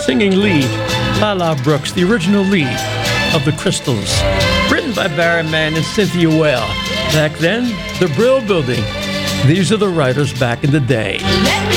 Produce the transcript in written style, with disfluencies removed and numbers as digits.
singing lead, Lala Brooks, the original lead of the Crystals. Written by Barry Mann and Cynthia Weil. Back then, the Brill Building. These are the writers back in the day. Let me